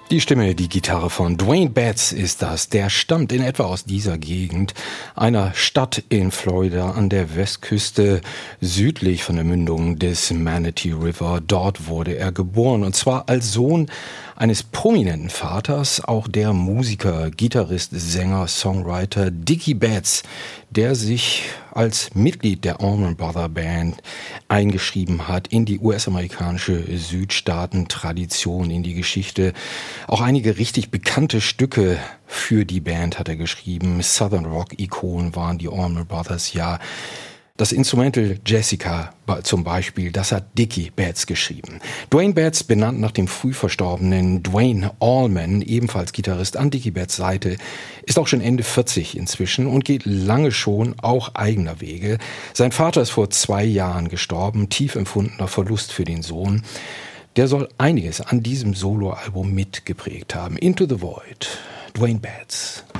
Die Stimme, die Gitarre von Dwayne Betts ist das. Der stammt in etwa aus dieser Gegend, einer Stadt in Florida an der Westküste, südlich von der Mündung des Manatee River. Dort wurde er geboren, und zwar als Sohn eines prominenten Vaters, auch der Musiker, Gitarrist, Sänger, Songwriter Dickie Betts, der sich als Mitglied der Allman Brothers Band eingeschrieben hat in die US-amerikanische Südstaaten-Tradition, in die Geschichte. Auch einige richtig bekannte Stücke für die Band hat er geschrieben. Southern Rock-Ikonen waren die Allman Brothers, ja. Das Instrumental Jessica zum Beispiel, das hat Dickie Betts geschrieben. Dwayne Betts, benannt nach dem früh verstorbenen Duane Allman, ebenfalls Gitarrist an Dickie Betts Seite, ist auch schon Ende 40 inzwischen und geht lange schon auch eigener Wege. Sein Vater ist vor 2 Jahren gestorben, tief empfundener Verlust für den Sohn. Der soll einiges an diesem Soloalbum mitgeprägt haben. Into the Void, Dwayne Betts.